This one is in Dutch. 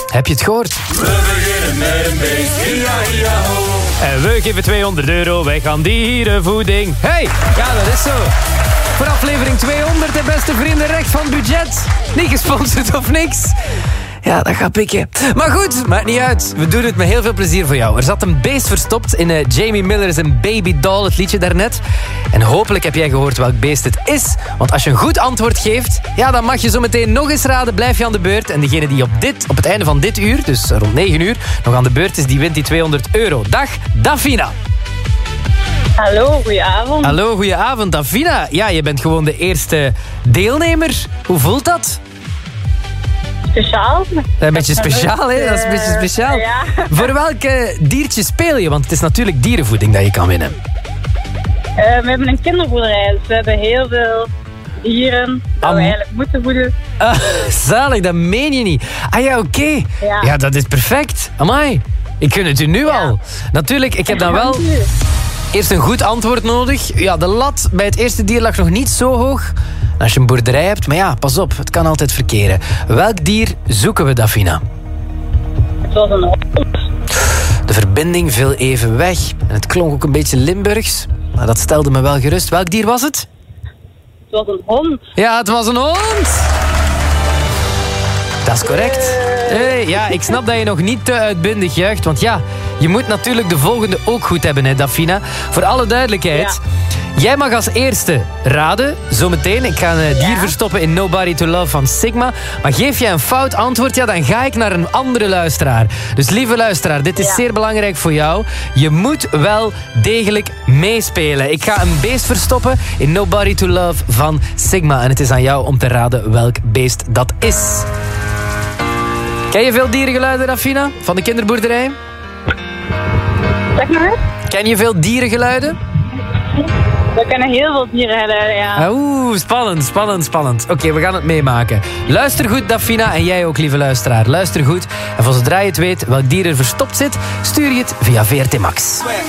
Heb je het gehoord? We beginnen met een beest, hi-ha-hi-ha-ho. En we geven €200 weg aan dierenvoeding. Hey, ja, dat is zo. Voor aflevering 200, de beste vrienden, recht van budget. Niet gesponsord of niks. Ja, dat gaat pikken. Maar goed, maakt niet uit. We doen het met heel veel plezier voor jou. Er zat een beest verstopt in Jamie Miller's Baby Doll, het liedje daarnet. En hopelijk heb jij gehoord welk beest het is. Want als je een goed antwoord geeft, ja, dan mag je zo meteen nog eens raden. Blijf je aan de beurt. En degene die op het einde van dit uur, dus rond 9 uur, nog aan de beurt is, die wint die €200. Dag, Davina. Hallo, goedenavond. Hallo, goedenavond, Davina. Ja, je bent gewoon de eerste deelnemer. Hoe voelt dat? Speciaal. Een beetje speciaal, hè? Dat is een beetje speciaal. Ja. Voor welke diertje speel je? Want het is natuurlijk dierenvoeding dat je kan winnen. We hebben een kinderboerderij, dus we hebben heel veel dieren dat we eigenlijk moeten voeden. Zalig, dat meen je niet. Ah ja, oké. Ja. Ja, dat is perfect. Amai. Ik gun het u nu al. Natuurlijk, ik heb dan wel eerst een goed antwoord nodig. Ja, de lat bij het eerste dier lag nog niet zo hoog. Als je een boerderij hebt, maar ja, pas op, het kan altijd verkeren. Welk dier zoeken we, Davina? Het was een hond. De verbinding viel even weg. En het klonk ook een beetje Limburgs. Maar dat stelde me wel gerust. Welk dier was het? Het was een hond. Ja, het was een hond. Dat is correct. Hey, ja, ik snap dat je nog niet te uitbundig juicht. Want ja, je moet natuurlijk de volgende ook goed hebben, hè, Davina. Voor alle duidelijkheid. Jij mag als eerste raden, zometeen. Ik ga een dier verstoppen in Nobody to Love van Sigma. Maar geef jij een fout antwoord, ja, dan ga ik naar een andere luisteraar. Dus lieve luisteraar, dit is zeer belangrijk voor jou. Je moet wel degelijk meespelen. Ik ga een beest verstoppen in Nobody to Love van Sigma. En het is aan jou om te raden welk beest dat is. Ken je veel dierengeluiden, Davina, van de kinderboerderij? Zeg maar. Ken je veel dierengeluiden? We kennen heel veel dieren, ja. Oeh, spannend. Oké, we gaan het meemaken. Luister goed, Davina, en jij ook, lieve luisteraar. Luister goed. En voor zodra je het weet welk dier er verstopt zit, stuur je het via VRT Max.